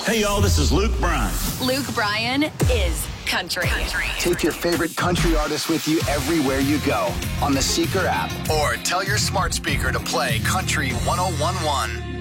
Hey, y'all, this is Luke Bryan. Luke Bryan is country. Take your favorite country artist with you everywhere you go on the Seeker app, or tell your smart speaker to play Country 101.1.